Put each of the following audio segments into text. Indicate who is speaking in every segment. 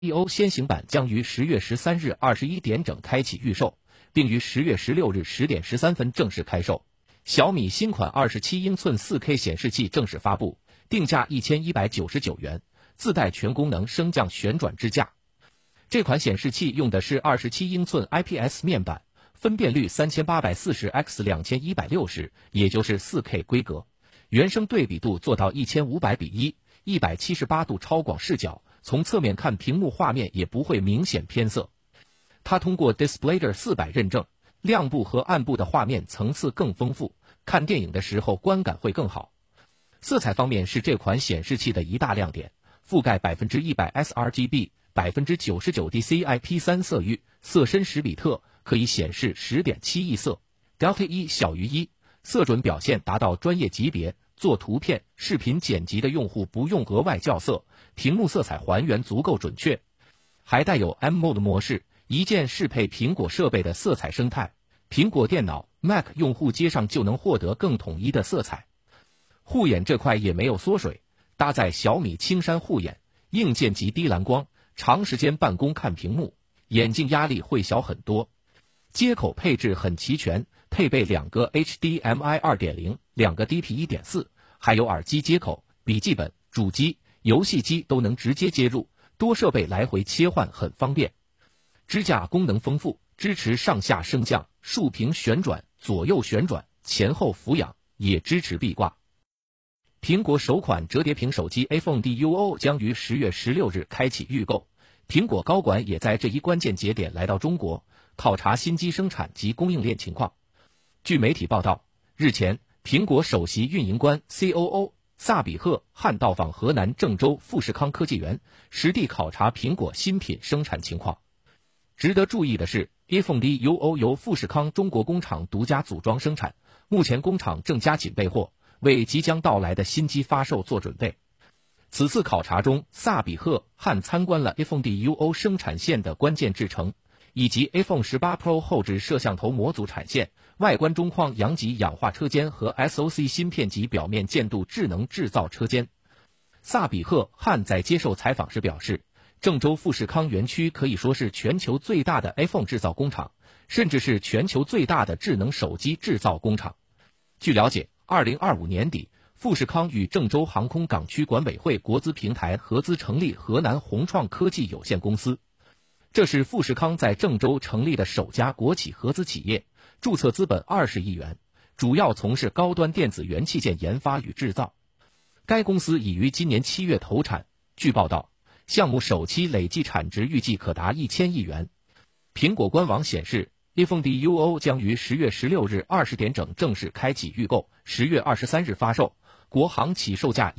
Speaker 1: EO 先行版将于10月13日21点整开启预售，并于10月16日10点13分正式开售。小米新款27英寸 4K 显示器正式发布，定价1199元，自带全功能升降旋转支架。这款显示器用的是27英寸 IPS 面板，分辨率 3840x2160，也就是 4K 规格。原生对比度做到1500:1，178度超广视角，从侧面看屏幕画面也不会明显偏色。它通过 Displayer 400认证，亮部和暗部的画面层次更丰富，看电影的时候观感会更好。色彩方面是这款显示器的一大亮点，覆盖100% sRGB、99% DCI-P3 色域，色深10比特，可以显示 10.7 亿色 ，Delta 1小于1，色准表现达到专业级别，做图片、视频剪辑的用户不用额外校色，屏幕色彩还原足够准确。还带有 M-Mode 模式，一键适配苹果设备的色彩生态，苹果电脑、Mac 用户接上就能获得更统一的色彩。护眼这块也没有缩水，搭载小米青山护眼，硬件级低蓝光，长时间办公看屏幕，眼镜压力会小很多。接口配置很齐全，配备2个 HDMI 2.0、2个 DP 1.4，还有耳机接口，笔记本、主机、游戏机都能直接接入，多设备来回切换很方便。支架功能丰富，支持上下升降、竖屏旋转、左右旋转、前后俯仰，也支持壁挂。苹果首款折叠屏手机 iPhone Duo 将于10月16日开启预购，苹果高管也在这一关键节点来到中国，考察新机生产及供应链情况。据媒体报道，日前，苹果首席运营官 COO 萨比赫汉到访河南郑州富士康科技园，实地考察苹果新品生产情况。值得注意的是 ，iPhone Duo 由富士康中国工厂独家组装生产，目前工厂正加紧备货，为即将到来的新机发售做准备。此次考察中，萨比赫汉参观了 iPhone Duo 生产线的关键制程，以及 iPhone 18 Pro 后置摄像头模组产线、外观中框阳极氧化车间和 SoC 芯片级表面键度智能制造车间。萨比赫汉在接受采访时表示，郑州富士康园区可以说是全球最大的 iPhone 制造工厂，甚至是全球最大的智能手机制造工厂。据了解，2025年底，富士康与郑州航空港区管委会国资平台合资成立河南宏创科技有限公司。这是富士康在郑州成立的首家国企合资企业，注册资本20亿元，主要从事高端电子元器件研发与制造。该公司已于今年7月投产，据报道，项目首期累计产值预计可达1000亿元。苹果官网显示，iPhone Duo 将于10月16日20点整正式开启预购，10月23日发售，国行起售价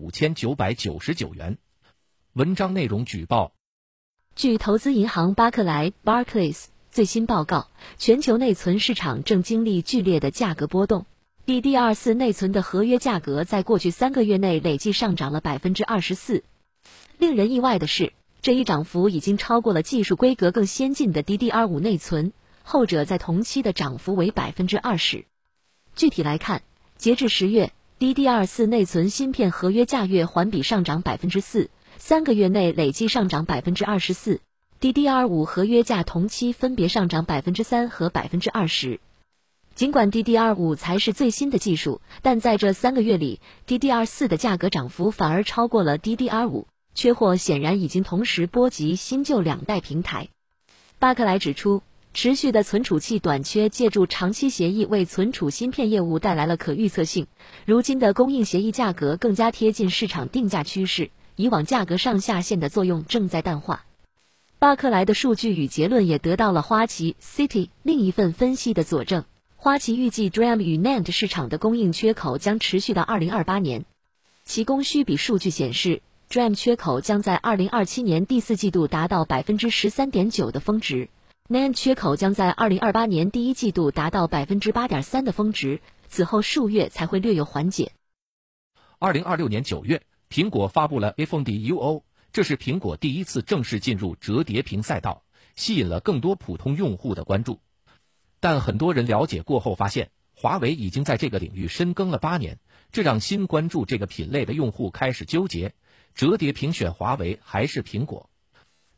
Speaker 1: 15999元。文章内容举报。
Speaker 2: 据投资银行巴克莱 Barclays 最新报告，全球内存市场正经历剧烈的价格波动。DDR4 内存的合约价格在过去3个月内累计上涨了 24%。令人意外的是，这一涨幅已经超过了技术规格更先进的 DDR5 内存，后者在同期的涨幅为 20%。具体来看，截至10月 ，DDR4 内存芯片合约价月环比上涨 4%，3个月内累计上涨 24%。DDR5 合约价同期分别上涨 3% 和 20%。尽管 DDR5 才是最新的技术，但在这3个月里 ，DDR4 的价格涨幅反而超过了 DDR5。缺货显然已经同时波及新旧两代平台。巴克莱指出，持续的存储器短缺借助长期协议为存储芯片业务带来了可预测性，如今的供应协议价格更加贴近市场定价趋势，以往价格上下限的作用正在淡化。巴克莱的数据与结论也得到了花旗 Citi 另一份分析的佐证。花旗预计 DRAM 与 NAND 市场的供应缺口将持续到2028年。其供需比数据显示，DRAM 缺口将在2027年第4季度达到 13.9% 的峰值， NAND 缺口将在2028年第1季度达到 8.3% 的峰值，此后数月才会略有缓解。
Speaker 1: 2026年9月，苹果发布了 iPhone Duo， 这是苹果第一次正式进入折叠屏赛道，吸引了更多普通用户的关注。但很多人了解过后发现，华为已经在这个领域深耕了8年，这让新关注这个品类的用户开始纠结，折叠屏选华为还是苹果？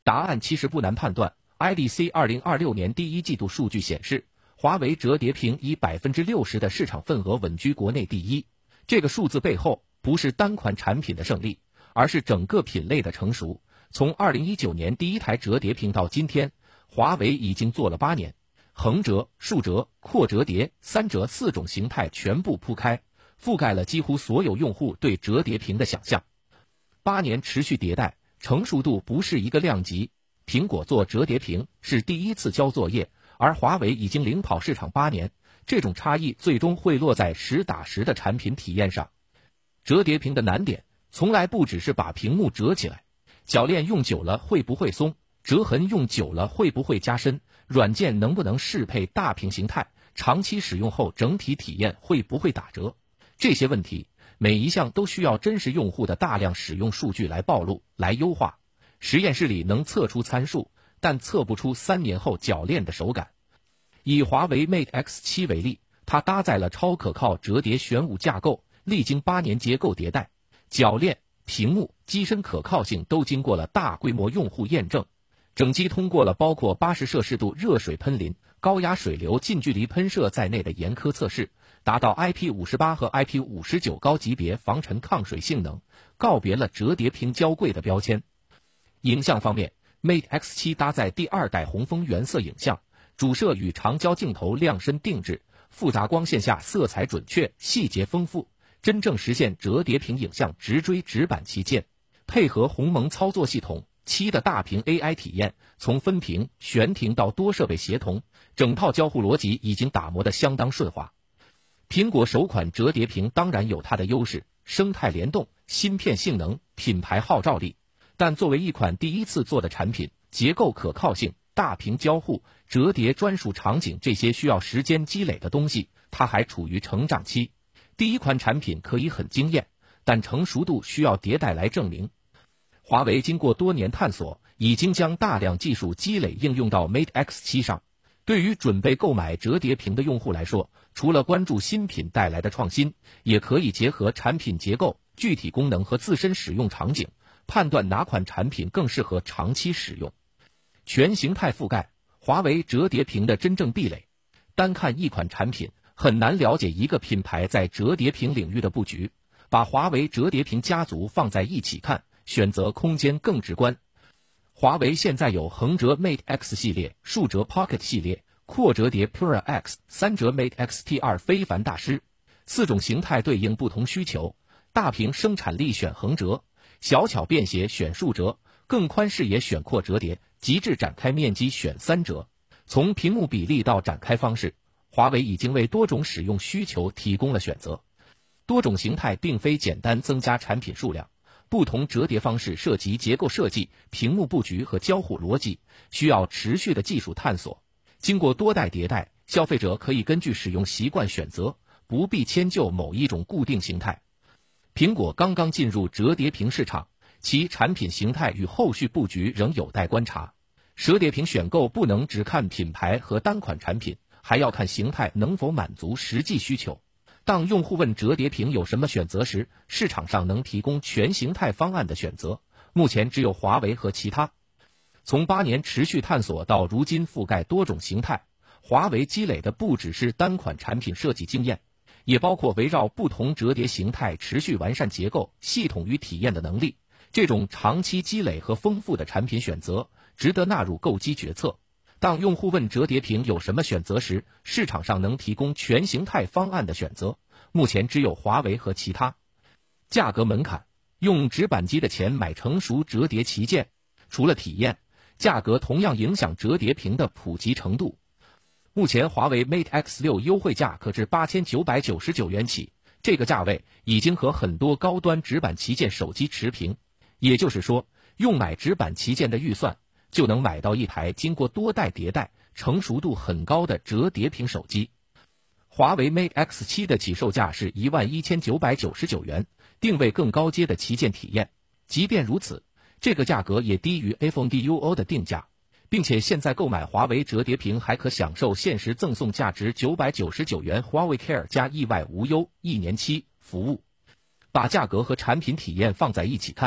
Speaker 1: 答案其实不难判断。IDC 2026年第一季度数据显示，华为折叠屏以 60% 的市场份额稳居国内第一。这个数字背后不是单款产品的胜利，而是整个品类的成熟。从2019年第一台折叠屏到今天，华为已经做了8年，横折、竖折、扩折叠、三折4种形态全部铺开，覆盖了几乎所有用户对折叠屏的想象。8年持续迭代，成熟度不是一个量级。苹果做折叠屏是第一次交作业，而华为已经领跑市场8年，这种差异最终会落在实打实的产品体验上。折叠屏的难点从来不只是把屏幕折起来，铰链用久了会不会松，折痕用久了会不会加深，软件能不能适配大屏形态，长期使用后整体体验会不会打折，这些问题每一项都需要真实用户的大量使用数据来暴露、来优化。实验室里能测出参数，但测不出3年后铰链的手感。以华为 Mate X7 为例，它搭载了超可靠折叠玄武架构，历经8年结构迭代，铰链、屏幕、机身可靠性都经过了大规模用户验证。整机通过了包括80摄氏度热水喷淋、高压水流近距离喷射在内的严苛测试，达到 IP58 和 IP59 高级别防尘抗水性能，告别了折叠屏娇贵的标签。影像方面 ，Mate X7 搭载第2代红枫原色影像，主摄与长焦镜头量身定制，复杂光线下色彩准确、细节丰富，真正实现折叠屏影像直追直板旗舰。配合鸿蒙操作系统，7的大屏 AI 体验，从分屏、悬停到多设备协同，整套交互逻辑已经打磨得相当顺滑。苹果首款折叠屏当然有它的优势，生态联动、芯片性能、品牌号召力。但作为一款第一次做的产品，结构可靠性、大屏交互、折叠专属场景这些需要时间积累的东西，它还处于成长期。第一款产品可以很惊艳，但成熟度需要迭代来证明。华为经过多年探索，已经将大量技术积累应用到 Mate X7 上。对于准备购买折叠屏的用户来说，除了关注新品带来的创新，也可以结合产品结构、具体功能和自身使用场景，判断哪款产品更适合长期使用。全形态覆盖，华为折叠屏的真正壁垒。单看一款产品，很难了解一个品牌在折叠屏领域的布局。把华为折叠屏家族放在一起看，选择空间更直观。华为现在有横折 Mate X 系列、竖折 Pocket 系列、扩折叠 Pura X、三折 Mate X-T2 非凡大师，4种形态对应不同需求。大屏生产力选横折，小巧便携选竖折，更宽视野选扩折叠，极致展开面积选三折。从屏幕比例到展开方式，华为已经为多种使用需求提供了选择。多种形态并非简单增加产品数量，不同折叠方式涉及结构设计、屏幕布局和交互逻辑，需要持续的技术探索。经过多代迭代，消费者可以根据使用习惯选择，不必迁就某一种固定形态。苹果刚刚进入折叠屏市场，其产品形态与后续布局仍有待观察。折叠屏选购不能只看品牌和单款产品，还要看形态能否满足实际需求。当用户问折叠屏有什么选择时，市场上能提供全形态方案的选择，目前只有华为和其他。从8年持续探索到如今覆盖多种形态，华为积累的不只是单款产品设计经验，也包括围绕不同折叠形态持续完善结构、系统与体验的能力。这种长期积累和丰富的产品选择，值得纳入购机决策。当用户问折叠屏有什么选择时，市场上能提供全形态方案的选择，目前只有华为和其他。价格门槛，用直板机的钱买成熟折叠旗舰，除了体验，价格同样影响折叠屏的普及程度。目前华为 Mate X6 优惠价可至8999元起，这个价位已经和很多高端直板旗舰手机持平，也就是说，用买直板旗舰的预算，就能买到一台经过多代迭代、成熟度很高的折叠屏手机。华为 Mate X7 的起售价是11999元，定位更高阶的旗舰体验。即便如此，这个价格也低于 iPhone Duo 的定价，并且现在购买华为折叠屏还可享受限时赠送价值999元华为 Care 加意外无忧1年期服务。把价格和产品体验放在一起看，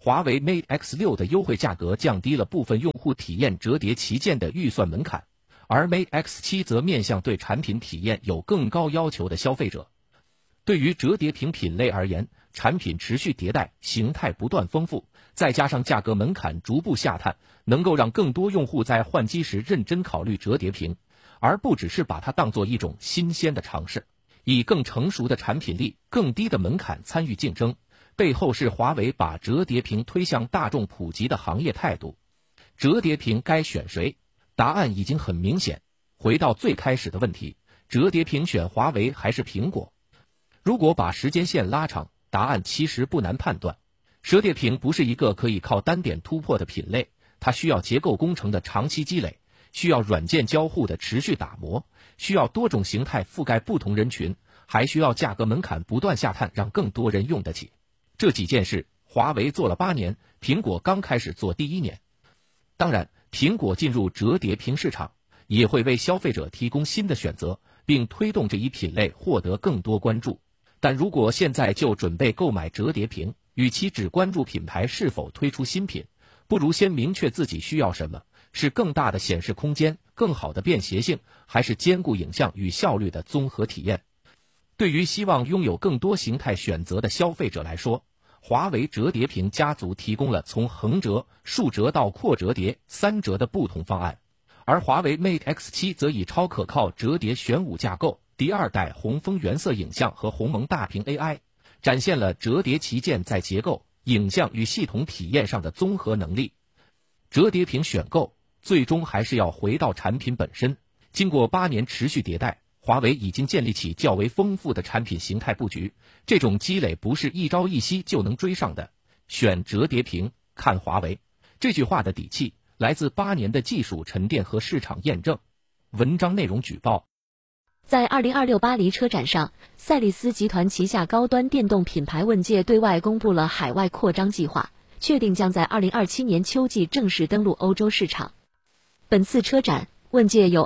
Speaker 1: 华为 Mate X6 的优惠价格降低了部分用户体验折叠旗舰的预算门槛，而 Mate X7 则面向对产品体验有更高要求的消费者。对于折叠屏品类而言，产品持续迭代，形态不断丰富，再加上价格门槛逐步下探，能够让更多用户在换机时认真考虑折叠屏，而不只是把它当作一种新鲜的尝试。以更成熟的产品力、更低的门槛参与竞争，背后是华为把折叠屏推向大众普及的行业态度。折叠屏该选谁？答案已经很明显。回到最开始的问题，折叠屏选华为还是苹果？如果把时间线拉长，答案其实不难判断。折叠屏不是一个可以靠单点突破的品类，它需要结构工程的长期积累，需要软件交互的持续打磨，需要多种形态覆盖不同人群，还需要价格门槛不断下探，让更多人用得起。这几件事，华为做了8年，苹果刚开始做第1年。当然，苹果进入折叠屏市场，也会为消费者提供新的选择，并推动这一品类获得更多关注。但如果现在就准备购买折叠屏，与其只关注品牌是否推出新品，不如先明确自己需要什么，是更大的显示空间、更好的便携性，还是兼顾影像与效率的综合体验。对于希望拥有更多形态选择的消费者来说，华为折叠屏家族提供了从横折、竖折到扩折叠、3折的不同方案，而华为 Mate X7 则以超可靠折叠玄武架构、第2代鸿封原色影像和鸿蒙大屏 AI， 展现了折叠旗舰在结构、影像与系统体验上的综合能力。折叠屏选购最终还是要回到产品本身。经过8年持续迭代，华为已经建立起较为丰富的产品形态布局，这种积累不是一朝一夕就能追上的。选折叠屏，看华为。这句话的底气来自8年的技术沉淀和市场验证。文章内容举报。
Speaker 2: 在2026巴黎车展上，赛力斯集团旗下高端电动品牌问界对外公布了海外扩张计划，确定将在2027年秋季正式登陆欧洲市场。本次车展，问界有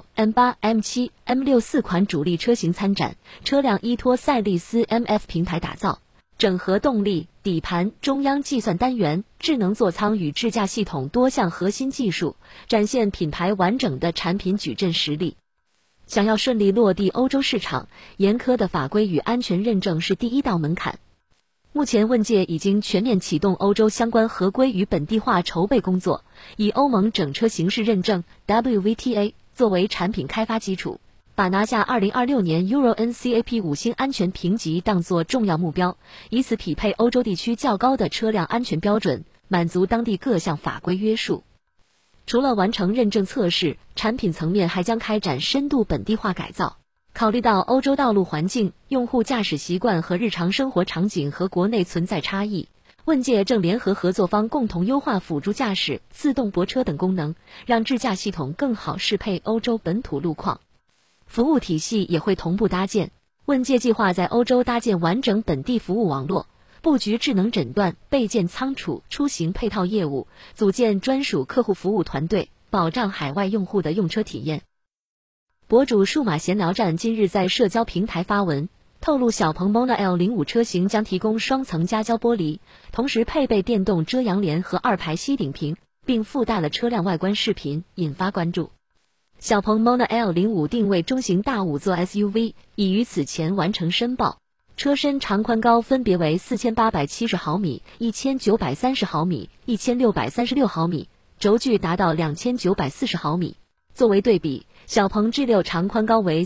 Speaker 2: M9、M8、M7、M6 4款主力车型参展，车辆依托赛力斯 MF 平台打造，整合动力、底盘、中央计算单元、智能座舱与智驾系统多项核心技术，展现品牌完整的产品矩阵实力。想要顺利落地欧洲市场，严苛的法规与安全认证是第一道门槛。目前问界已经全面启动欧洲相关合规与本地化筹备工作，以欧盟整车形式认证 WVTA 作为产品开发基础，把拿下2026年 Euro NCAP 5星安全评级当作重要目标，以此匹配欧洲地区较高的车辆安全标准，满足当地各项法规约束。除了完成认证测试，产品层面还将开展深度本地化改造。考虑到欧洲道路环境、用户驾驶习惯和日常生活场景和国内存在差异，问界正联合合作方共同优化辅助驾驶、自动泊车等功能，让智驾系统更好适配欧洲本土路况。服务体系也会同步搭建。问界计划在欧洲搭建完整本地服务网络，布局智能诊断、备件仓储、出行配套业务，组建专属客户服务团队，保障海外用户的用车体验。博主数码闲聊站今日在社交平台发文，透露小鹏 Mona L05 车型将提供双层夹胶玻璃，同时配备电动遮阳帘和2排吸顶屏，并附带了车辆外观视频，引发关注。小鹏 Mona L05 定位中型大5座 SUV， 已于此前完成申报。车身长宽高分别为4870毫米、1930毫米、1636毫米，轴距达到2940毫米。作为对比，小鹏 G6 长宽高为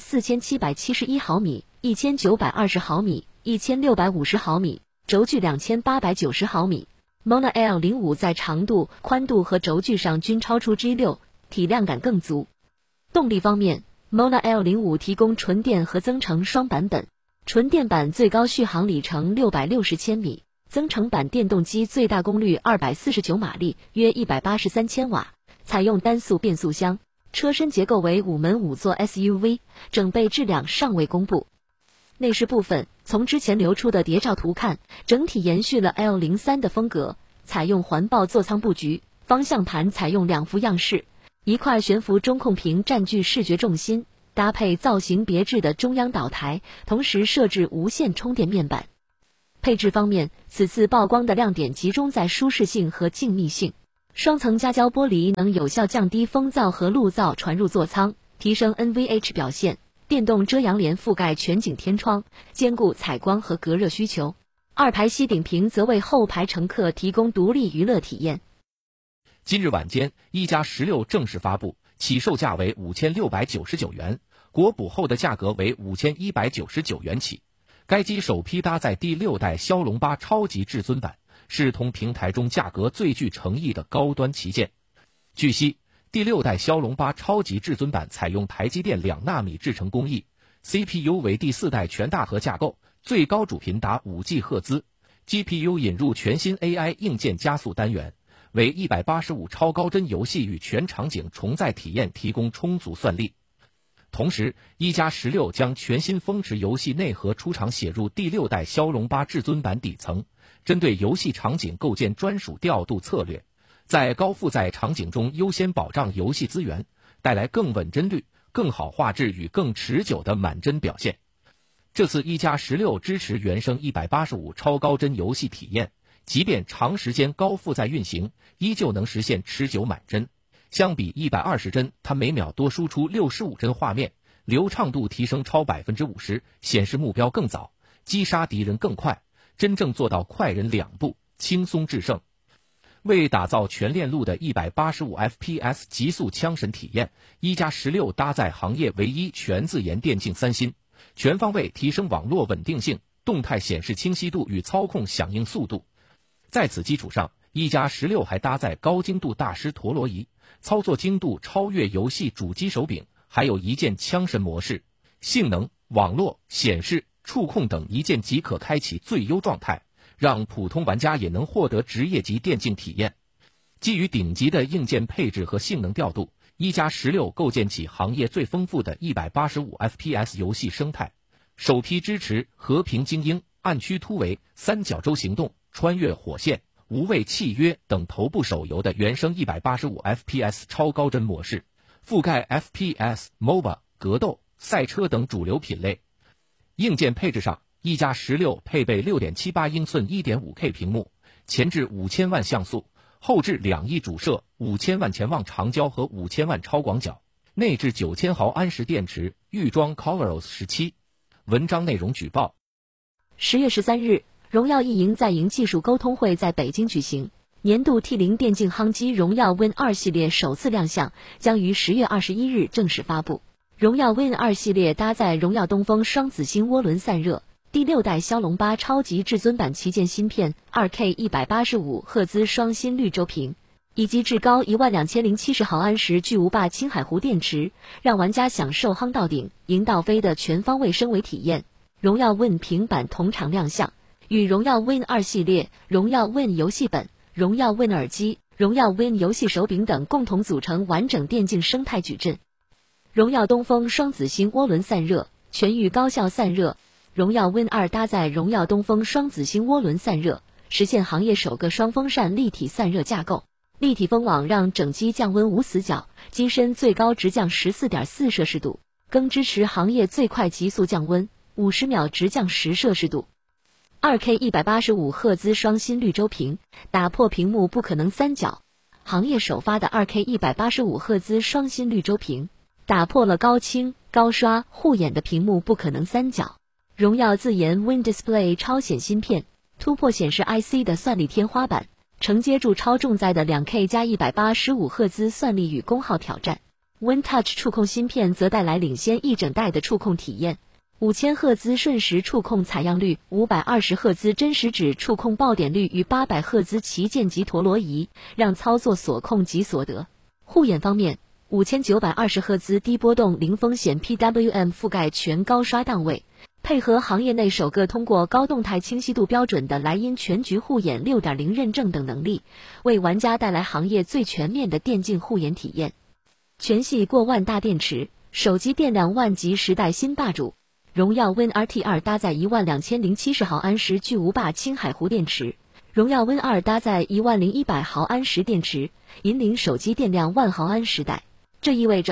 Speaker 2: 4771毫米、1920毫米、1650毫米，轴距2890毫米。Mona L05 在长度、宽度和轴距上均超出 G6， 体量感更足。动力方面， Mona L05 提供纯电和增程双版本，纯电版最高续航里程660千米，增程版电动机最大功率249马力，约183千瓦，采用单速变速箱。车身结构为5门5座 SUV， 整备质量尚未公布。内饰部分，从之前流出的谍照图看，整体延续了 L03 的风格，采用环抱座舱布局，方向盘采用2幅样式，一块悬浮中控屏占据视觉重心，搭配造型别致的中央岛台，同时设置无线充电面板。 配置方面，此次曝光的亮点集中在舒适性和静谧性。双层夹胶玻璃能有效降低风噪和路噪传入座舱，提升 NVH 表现。电动遮阳帘覆盖全景天窗，兼顾采光和隔热需求。2排吸顶屏则为后排乘客提供独立娱乐体验。
Speaker 1: 今日晚间，一加16正式发布，起售价为5699元，国补后的价格为5199元起。该机首批搭载第6代骁龙8超级至尊版，是同平台中价格最具诚意的高端旗舰。据悉，第6代骁龙8超级至尊版采用台积电2纳米制程工艺 ，CPU 为第4代全大核架构，最高主频达5G 赫兹 ，GPU 引入全新 AI 硬件加速单元，为185超高帧游戏与全场景重载体验提供充足算力。同时，一加16将全新风驰游戏内核出厂写入第6代骁龙8至尊版底层，针对游戏场景构建专属调度策略，在高负载场景中优先保障游戏资源，带来更稳帧率、更好画质与更持久的满帧表现。这次一加16支持原生185超高帧游戏体验，即便长时间高负载运行，依旧能实现持久满帧。相比120帧，它每秒多输出65帧画面，流畅度提升超 50%， 显示目标更早，击杀敌人更快，真正做到快人2步，轻松制胜。为打造全链路的185 FPS 极速枪神体验，一加16搭载行业唯一全自研电竞3芯，全方位提升网络稳定性、动态显示清晰度与操控响应速度。在此基础上，一加16还搭载高精度大师陀螺仪，操作精度超越游戏主机手柄，还有一键枪神模式，性能、网络、显示、触控等一键即可开启最优状态，让普通玩家也能获得职业级电竞体验。基于顶级的硬件配置和性能调度，一加16构建起行业最丰富的185 FPS 游戏生态，首批支持和平精英、暗区突围、三角洲行动、穿越火线、无畏契约等头部手游的原生185 FPS 超高帧模式，覆盖 FPS、MOBA、格斗、赛车等主流品类。硬件配置上，一加16配备 6.78 英寸 1.5K 屏幕，前置5000万像素，后置2亿主摄、5000万潜望长焦和5000万超广角，内置9000毫安时电池，预装 ColorOS 17。文章内容举报。
Speaker 2: 10月13日，荣耀一赢再赢技术沟通会在北京举行，年度 T0 电竞夯机荣耀 Win 2系列首次亮相，将于10月21日正式发布。荣耀 Win 2系列搭载荣耀东风双子星涡轮散热、第6代骁龙8超级至尊版旗舰芯片、2K 185赫兹双芯绿洲屏，以及至高12070毫安时巨无霸青海湖电池，让玩家享受夯到顶、赢到飞的全方位升维体验。荣耀 Win 平板同场亮相，与荣耀 Win 2系列、荣耀 Win 游戏本、荣耀 Win 耳机、荣耀 Win 游戏手柄等共同组成完整电竞生态矩阵。荣耀东风双子星涡轮散热，全域高效散热。荣耀 Win 2搭载荣耀东风双子星涡轮散热，实现行业首个双风扇立体散热架构。立体风网让整机降温无死角，机身最高直降 14.4 摄氏度，更支持行业最快极速降温，50秒直降10摄氏度。2K 185赫兹双芯绿洲屏，打破屏幕不可能三角。行业首发的 2K 185赫兹双芯绿洲屏，打破了高清、高刷、护眼的屏幕不可能三角。荣耀自研 Win Display 超显芯片，突破显示 IC 的算力天花板，承接住超重载的 2K 加185赫兹算力与功耗挑战。Win Touch 触控芯片则带来领先一整代的触控体验，5000赫兹瞬时触控采样率、520赫兹真实指触控爆点率与800赫兹旗舰级陀螺仪，让操作所控即所得。护眼方面，5920赫兹低波动零风险 PWM 覆盖全高刷档位，配合行业内首个通过高动态清晰度标准的莱茵全局护眼 6.0 认证等能力，为玩家带来行业最全面的电竞护眼体验。全系过万大电池，手机电量万级时代新霸主。荣耀 Win RT2 搭载12070毫安时巨无霸青海湖电池，荣耀 Win 2搭载10100毫安时电池，引领手机电量万毫安时代。这意味着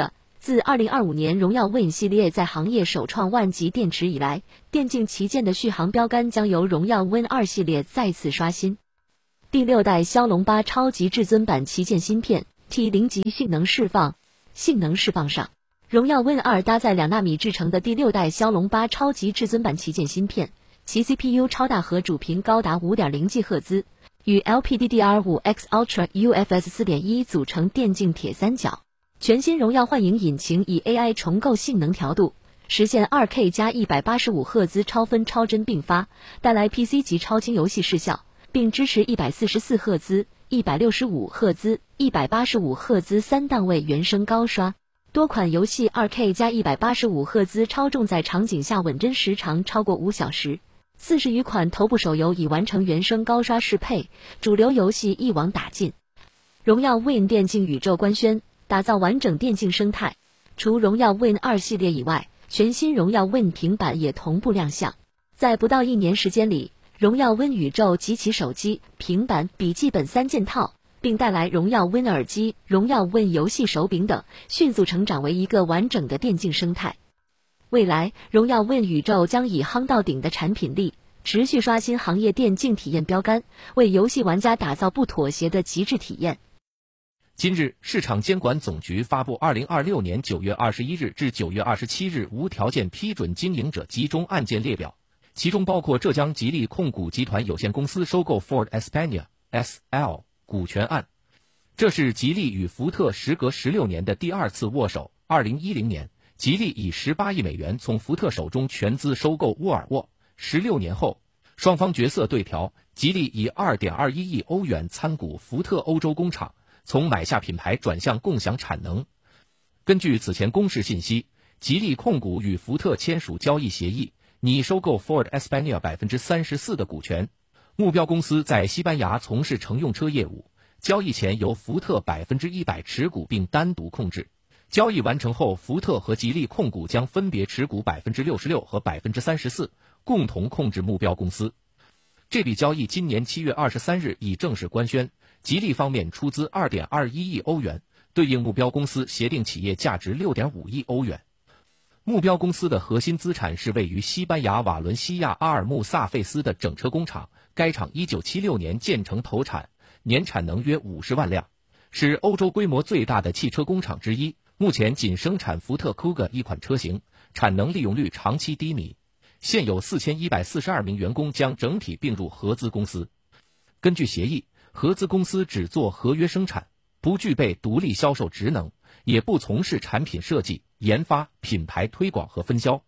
Speaker 2: 自2025年荣耀 Win 系列在行业首创万级电池以来，电竞旗舰的续航标杆将由荣耀 Win 2系列再次刷新。第6代骁龙8超级至尊版旗舰芯片 T0 级性能释放上，荣耀 Win 2搭载2纳米制成的第6代骁龙8超级至尊版旗舰芯片，其 CPU 超大核主频高达 5.0 赫兹，与 LPDDR5X Ultra UFS 4.1组成电竞铁三角。全新荣耀幻影引擎以 AI 重构性能调度，实现 2K 加185赫兹超分超帧并发，带来 PC 级超清游戏视效，并支持144赫兹、165赫兹、185赫兹3档位原声高刷。多款游戏 2K 加185赫兹超重在场景下稳帧时长超过5小时，40余款头部手游已完成原声高刷适配，主流游戏一网打尽。荣耀 Win 电竞宇宙官宣，打造完整电竞生态。除荣耀 Win 2系列以外，全新荣耀 Win 平板也同步亮相。在不到1年时间里，荣耀 Win 宇宙集齐手机、平板、笔记本3件套，并带来荣耀 Win 耳机、荣耀 Win 游戏手柄等，迅速成长为一个完整的电竞生态。未来，荣耀 Win 宇宙将以夯到顶的产品力，持续刷新行业电竞体验标杆，为游戏玩家打造不妥协的极致体验。
Speaker 1: 今日，市场监管总局发布2026年9月21日至9月27日无条件批准经营者集中案件列表，其中包括浙江吉利控股集团有限公司收购 Ford España SL 股权案。这是吉利与福特时隔16年的第2次握手。2010年，吉利以18亿美元从福特手中全资收购沃尔沃，16年后，双方角色对调，吉利以2.21亿欧元参股福特欧洲工厂，从买下品牌转向共享产能。根据此前公示信息，吉利控股与福特签署交易协议，拟收购 Ford España 34%的股权。目标公司在西班牙从事乘用车业务，交易前由福特100%持股并单独控制。交易完成后，福特和吉利控股将分别持股 66% 和 34%， 共同控制目标公司。这笔交易今年7月23日已正式官宣，吉利方面出资 2.21亿欧元，对应目标公司协定企业价值 6.5亿欧元。目标公司的核心资产是位于西班牙瓦伦西亚阿尔穆萨费斯的整车工厂，该厂1976年建成投产，年产能约50万辆，是欧洲规模最大的汽车工厂之一。目前仅生产福特 Kuga 一款车型，产能利用率长期低迷。现有4142名员工将整体并入合资公司。根据协议，合资公司只做合约生产，不具备独立销售职能，也不从事产品设计、研发、品牌推广和分销。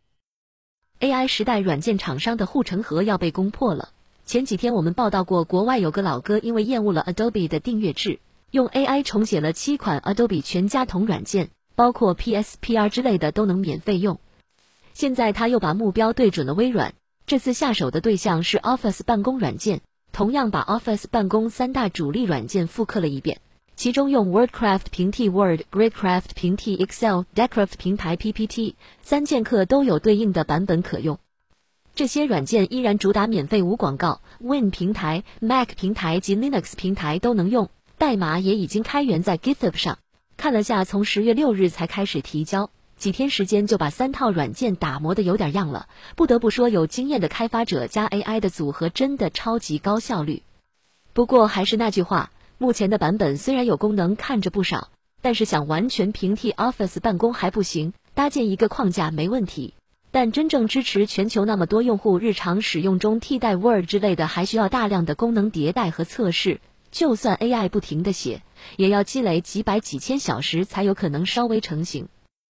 Speaker 2: AI 时代软件厂商的护城河要被攻破了。前几天我们报道过，国外有个老哥因为厌恶了 Adobe 的订阅制，用 AI 重写了7款 Adobe 全家桶软件，包括 PSPR 之类的都能免费用。现在他又把目标对准了微软，这次下手的对象是 Office 办公软件，同样把 Office 办公3大主力软件复刻了一遍，其中用 WordCraft 平替 Word、Gridcraft 平替 Excel、Decraft 平台 PPT， 3剑客都有对应的版本可用。这些软件依然主打免费无广告 ，Win 平台、Mac 平台及 Linux 平台都能用，代码也已经开源在 GitHub 上。看了下，从10月6日才开始提交，几天时间就把3套软件打磨得有点样了。不得不说，有经验的开发者加 AI 的组合真的超级高效率。不过还是那句话，目前的版本虽然有功能看着不少，但是想完全平替 Office 办公还不行，搭建一个框架没问题。但真正支持全球那么多用户日常使用中替代 Word 之类的，还需要大量的功能迭代和测试。就算 AI 不停地写，也要积累几百几千小时才有可能稍微成型。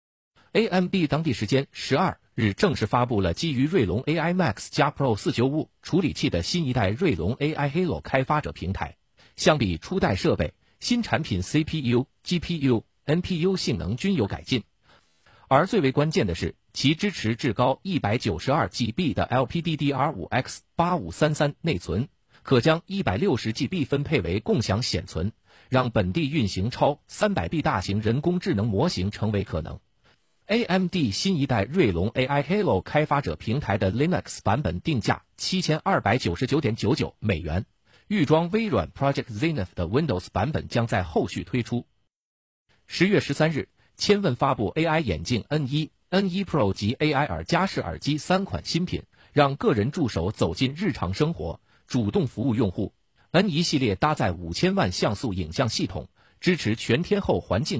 Speaker 1: AMD 当地时间12日正式发布了基于锐龙 AI Max 加 Pro 495处理器的新一代锐龙 AI Halo 开发者平台。相比初代设备，新产品 CPU、GPU、NPU 性能均有改进。而最为关键的是，其支持至高 192GB 的 LPDDR5X 8533内存，可将 160GB 分配为共享显存，让本地运行超 300B 大型人工智能模型成为可能。AMD 新一代锐龙 AI Halo 开发者平台的 Linux 版本定价 7299.99 美元，预装微软 Project Zenith 的 Windows 版本将在后续推出。10月13日， 千问发布 AI 眼镜 N1、N1 Pro 及 AI 耳夹式耳机3款新品，让个人助手走进日常生活，主动服务用户。N1 系列搭载5000万像素影像系统，支持全天候环境